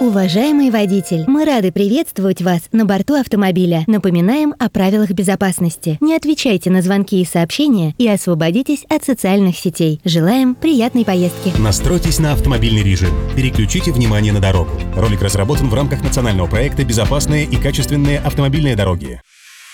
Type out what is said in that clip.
Уважаемый водитель, мы рады приветствовать вас на борту автомобиля. Напоминаем о правилах безопасности. Не отвечайте на звонки и сообщения и освободитесь от социальных сетей. Желаем приятной поездки. Настройтесь на автомобильный режим. Переключите внимание на дорогу. Ролик разработан в рамках национального проекта «Безопасные и качественные автомобильные дороги».